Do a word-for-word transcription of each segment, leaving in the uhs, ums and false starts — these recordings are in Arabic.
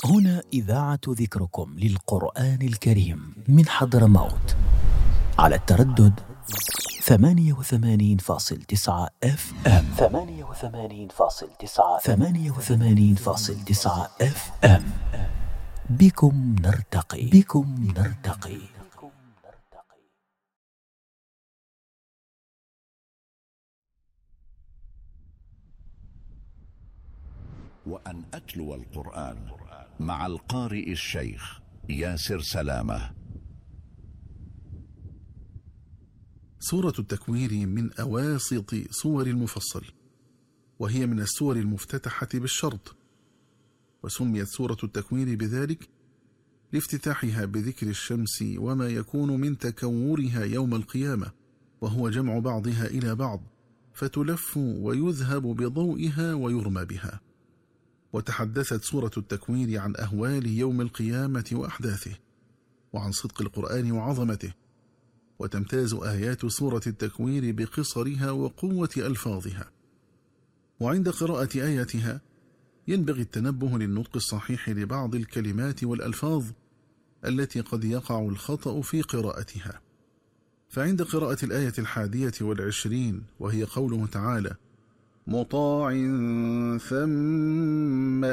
هنا إذاعة ذكركم للقرآن الكريم من حضرموت على التردد ثمانية وثمانين فاصل تسعة اف ام ثمانية وثمانين فاصل تسعة ثمانية وثمانين فاصل تسعة اف ام. بكم نرتقي بكم نرتقي. وأن أتلو القرآن مع القارئ الشيخ ياسر سلامة. سورة التكوير من أواسط سور المفصل، وهي من السور المفتتحة بالشرط، وسميت سورة التكوير بذلك لافتتاحها بذكر الشمس وما يكون من تكورها يوم القيامة، وهو جمع بعضها إلى بعض فتلف ويذهب بضوئها ويرمى بها. وتحدثت سورة التكوير عن أهوال يوم القيامة وأحداثه، وعن صدق القرآن وعظمته. وتمتاز آيات سورة التكوير بقصرها وقوة ألفاظها. وعند قراءة آياتها ينبغي التنبه للنطق الصحيح لبعض الكلمات والألفاظ التي قد يقع الخطأ في قراءتها. فعند قراءة الآية الحادية والعشرين وهي قوله تعالى مطاع ثم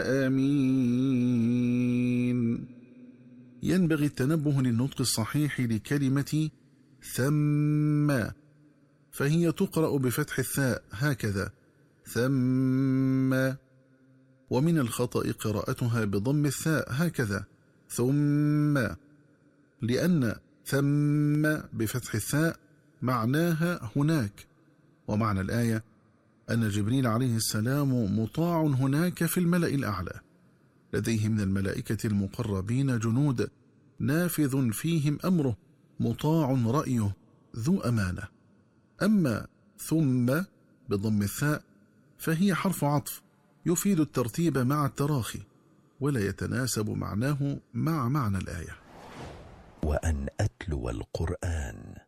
أمين، ينبغي التنبه للنطق الصحيح لكلمة ثم، فهي تقرأ بفتح الثاء هكذا ثم، ومن الخطأ قراءتها بضم الثاء هكذا ثم، لأن ثم بفتح الثاء معناها هناك، ومعنى الآية أن جبريل عليه السلام مطاع هناك في الملأ الأعلى، لديه من الملائكة المقربين جنود نافذ فيهم أمره مطاع رأيه ذو أمانة. أما ثم بضم الثاء فهي حرف عطف يفيد الترتيب مع التراخي، ولا يتناسب معناه مع معنى الآية. وأن أتلو القرآن